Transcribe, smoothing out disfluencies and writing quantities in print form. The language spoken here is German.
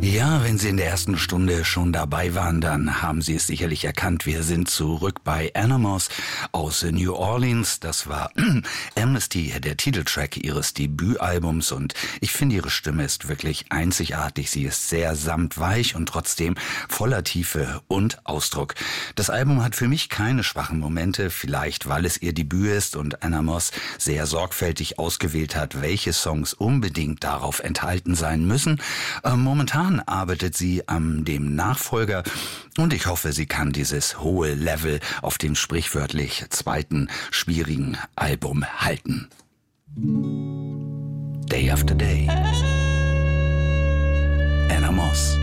Ja, wenn Sie in der ersten Stunde schon dabei waren, dann haben Sie es sicherlich erkannt. Wir sind zurück bei Animals aus New Orleans. Das war Amnesty, der Titeltrack ihres Debütalbums, und ich finde, ihre Stimme ist wirklich einzigartig. Sie ist sehr samtweich und trotzdem voller Tiefe und Ausdruck. Das Album hat für mich keine schwachen Momente, vielleicht weil es ihr Debüt ist und Anna Moss sehr sorgfältig ausgewählt hat, welche Songs unbedingt darauf enthalten sein müssen. Momentan arbeitet sie an dem Nachfolger und ich hoffe, sie kann dieses hohe Level auf dem sprichwörtlich zweiten schwierigen Album halten. Day After Day. Anna Moss.